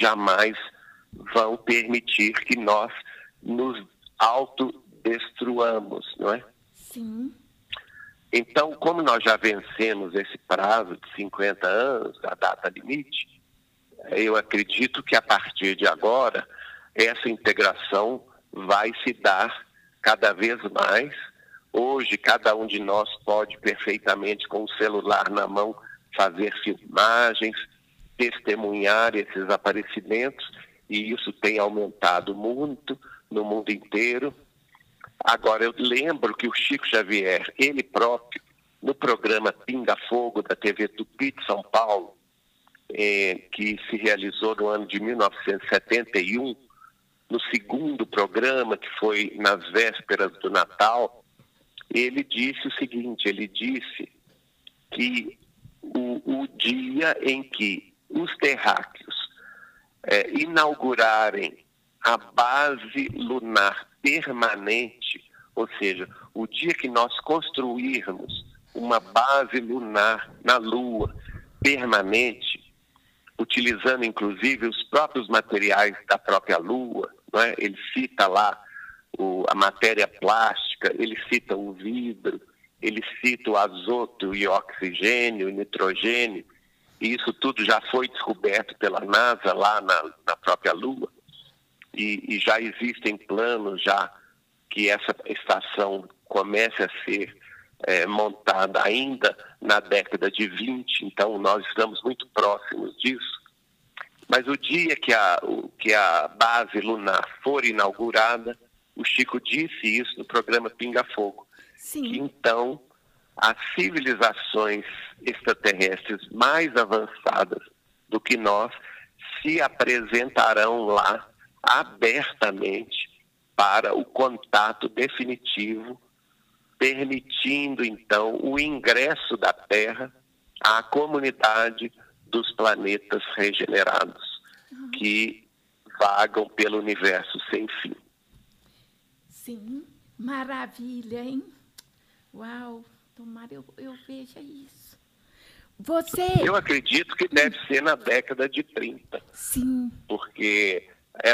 jamais vão permitir que nós nos autodestruamos, não é? Sim. Então, como nós já vencemos esse prazo de 50 anos, a data limite, eu acredito que a partir de agora, essa integração vai se dar cada vez mais. Hoje, cada um de nós pode perfeitamente, com o celular na mão, fazer filmagens, testemunhar esses aparecimentos, e isso tem aumentado muito no mundo inteiro. Agora, eu lembro que o Chico Xavier, ele próprio, no programa Pinga Fogo, da TV Tupi de São Paulo, que se realizou no ano de 1971, no segundo programa, que foi nas vésperas do Natal, ele disse o seguinte, ele disse que o dia em que os terráqueos inaugurarem a base lunar permanente, ou seja, o dia que nós construirmos uma base lunar na Lua permanente, utilizando inclusive os próprios materiais da própria Lua, não é? Ele cita lá a matéria plástica, ele cita o vidro, ele cita o azoto e o oxigênio, o nitrogênio, e isso tudo já foi descoberto pela NASA lá na própria Lua, e já existem planos já que essa estação comece a ser montada ainda na década de 20, então nós estamos muito próximos disso. Mas o dia que a base lunar for inaugurada, o Chico disse isso no programa Pinga Fogo, que então as civilizações extraterrestres mais avançadas do que nós se apresentarão lá abertamente para o contato definitivo, permitindo então o ingresso da Terra à comunidade dos planetas regenerados que vagam pelo universo sem fim. Sim, maravilha, hein? Uau, tomara eu veja isso. Eu acredito que deve ser na década de 30. Sim. Porque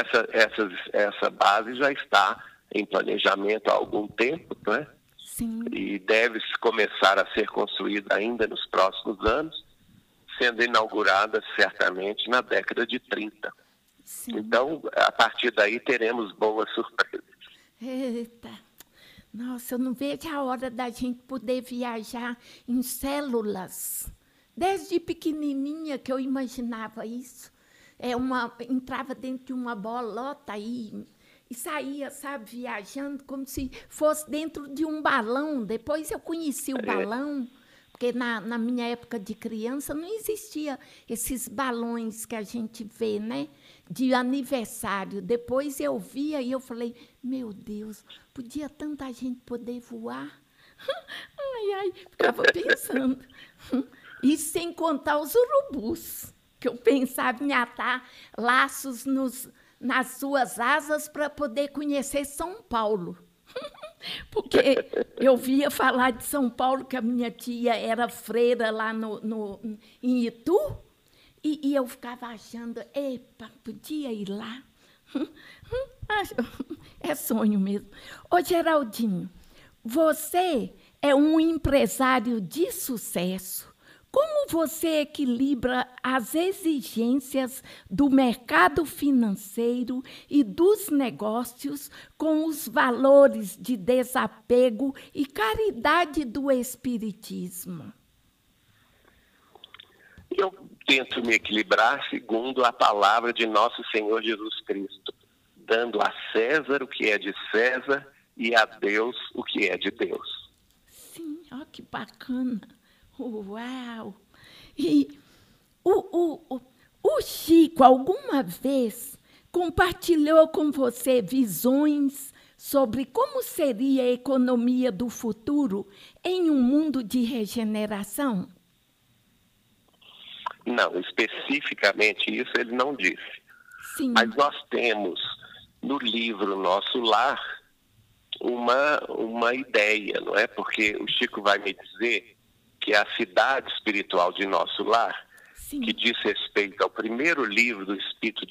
essa base já está em planejamento há algum tempo, não é? Sim. E deve começar a ser construída ainda nos próximos anos, sendo inaugurada certamente na década de 30. Sim. Então, a partir daí, teremos boas surpresas. Eita! Nossa, eu não vejo a hora da gente poder viajar em células. Desde pequenininha que eu imaginava isso. Entrava dentro de uma bolota e saía, sabe, viajando como se fosse dentro de um balão. Depois eu conheci o balão, porque na minha época de criança não existia esses balões que a gente vê, né? De aniversário. Depois eu via e eu falei, meu Deus, podia tanta gente poder voar? Ai, ficava pensando. E sem contar os urubus, que eu pensava em atar laços nas suas asas para poder conhecer São Paulo. Porque eu via falar de São Paulo, que a minha tia era freira lá em Itu, e eu ficava achando, epa, podia ir lá. É sonho mesmo. Ô, Geraldinho, você é um empresário de sucesso. Como você equilibra as exigências do mercado financeiro e dos negócios com os valores de desapego e caridade do Espiritismo? Eu tento me equilibrar segundo a palavra de nosso Senhor Jesus Cristo, dando a César o que é de César e a Deus o que é de Deus. Sim, ó, que bacana. Uau! E o Chico, alguma vez, compartilhou com você visões sobre como seria a economia do futuro em um mundo de regeneração? Não, especificamente isso ele não disse. Sim. Mas nós temos no livro Nosso Lar uma ideia, não é? Porque o Chico vai me dizer que a cidade espiritual de Nosso Lar, Sim. que diz respeito ao primeiro livro do Espírito